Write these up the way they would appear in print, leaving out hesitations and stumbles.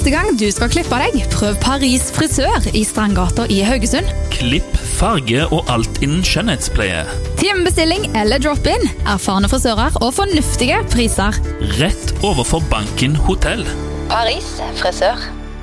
Neste gang du skal klippe deg, prøv Paris frisør i Strandgata i Haugesund. Klipp, farge og alt innen skjønnhetspleie. Timebestilling eller drop-in. Erfarne frisører og fornuftige priser. Rett overfor Banken Hotell. Paris frisør.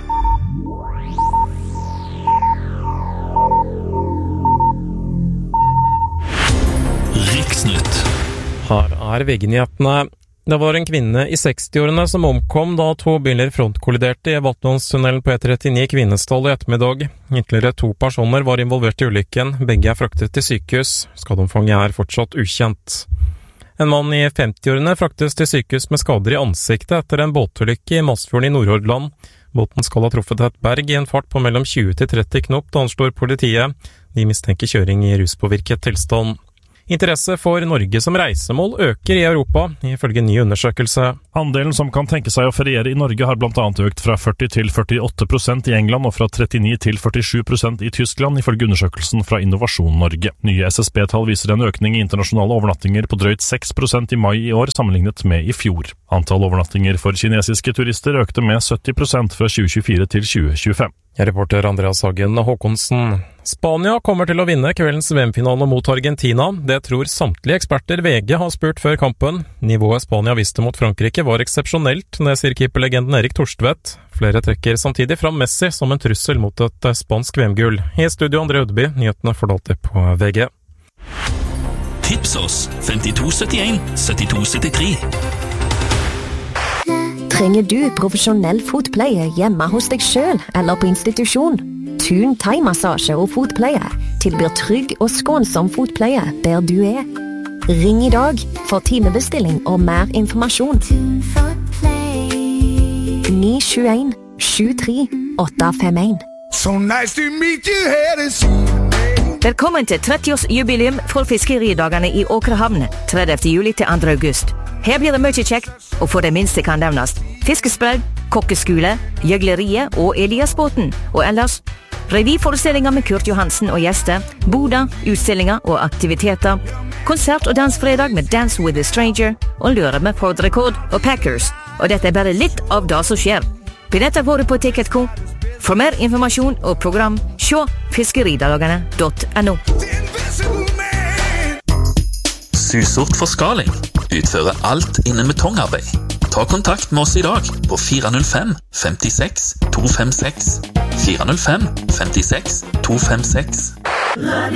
Riksnytt. Her VG-nyhetene. Det var en kvinne i 60-årene som omkom da 2 biler frontkolliderte i Vatnåstunnelen på E39 i Kvinesdal i ettermiddag. Ytterligere 2 personer var involvert i ulykken. Begge fraktet til sykehus. Skadeomfanget fortsatt ukjent. En mann i 50-årene fraktes til sykehus med skader i ansiktet etter en båtulykke i Masfjorden i Nordhordland. Båten skal ha truffet et berg i en fart på mellom 20 til 30 knop, anslår politiet. De mistenker kjøring i ruspåvirket tilstand. Interesse for Norge som reisemål øker i Europa, ifølge en ny undersøkelse. Andelen som kan tenke seg å feriere i Norge har blant annet økt fra 40 til 48% i England og fra 39 til 47% i Tyskland, ifølge undersøkelsen fra Innovasjon Norge. Nye SSB-tall viser en økning i internasjonale overnattinger på drøyt 6% i mai i år, sammenlignet med i fjor. Antall overnattinger for kinesiske turister økte med 70% fra 2024 til 2025. Reporter Andreas Hagen Håkonsen. Spania kommer til å vinne kveldens VM-finale mot Argentina. Det tror samtlige eksperter VG har spurt før kampen. Nivået Spania viste mot Frankrike var eksepsjonelt, det sier keeperlegenden Erik Torstvedt. Flere trekker samtidig fram Messi som en trussel mot et spansk VM-gull. I studio André Ødeby, nyhetene fortalte på VG. Tips oss 5271 7273. Trenger du profesjonell fotpleie hjemme hos deg selv eller på institusjon? Thun thai-massasje og fotpleie tilbyr trygg og skånsom fotpleie der du er. Ring i dag for timebestilling og mer informasjon. 971 73 851. So nice to meet you here this evening. Velkommen til 30-årsjubileum for fiskeridagene i Åkerhavn, 30. juli til 2. august. Her blir det mye kjekt, og for det minste kan nevnes fiskesprell, kokkeskole, gjøgleriet og Eliasbåten, og ellers revyforestillinger med Kurt Johansen og gjester, boder, utstillinger og aktiviteter, konsert og dansfredag med Dance with a Stranger, og lørdag med Ford Record og Packers, og dette er bare litt av det som skjer. Billetter våre på Ticketco. For mer informasjon og program, se fiskeridagene.no. Susort Forskaling utfører alt innen betongarbeid. Ta kontakt med oss i dag på 405 56 256. 405 56 256.